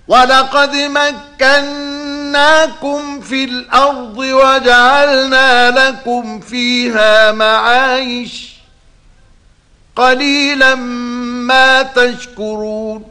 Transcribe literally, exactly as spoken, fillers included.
ولقد مكناكم في الأرض وجعلنا لكم فيها معايش قليلا ما تشكرون